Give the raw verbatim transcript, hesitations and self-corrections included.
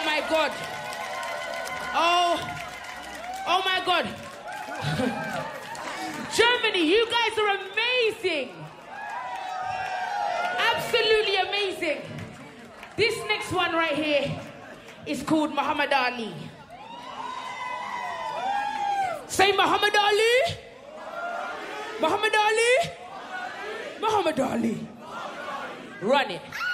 my God. Oh, oh my God. Germany, you guys are amazing. Absolutely amazing. This next one right here is called Muhammad Ali. Say Muhammad Ali. Muhammad Ali. Muhammad Ali. Run it.